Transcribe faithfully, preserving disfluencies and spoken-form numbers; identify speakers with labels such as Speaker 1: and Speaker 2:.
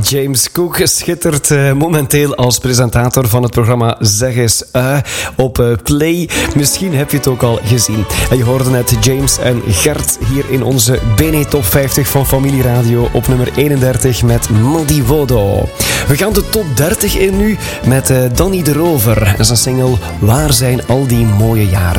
Speaker 1: James Cook schittert uh, momenteel als presentator van het programma Zeg eens uh, op uh, Play. Misschien heb je het ook al gezien. En je hoorde net James en Gert hier in onze B N E Top vijftig van Familie Radio op nummer eenendertig met Madi Wodo. We gaan de top dertig in nu met uh, Danny de Rover en zijn single Waar zijn al die mooie jaren.